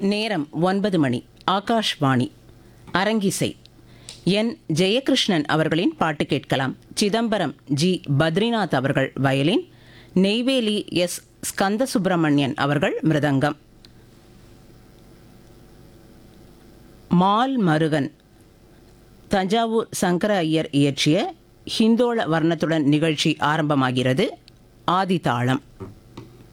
நேரம் 9 மணி. ஆகாஷ்வாணி. அரங்கிசை. என் ஜெயகிருஷ்ணன் அவர்களின் பாட்டு கேட்கலாம். சிதம்பரம் ஜி பத்ரிநாத் அவர்கள் வயலின், நெய்வேலி எஸ் ஸ்கந்த சுப்பிரமணியன் அவர்கள் மிருதங்கம். மால் மருகன் தஞ்சாவூர் சங்கர ஐயர் இயற்றிய ஹிந்தோள வர்ணத்துடன் நிகழ்ச்சி ஆரம்பமாகிறது. ஆதிதாளம்.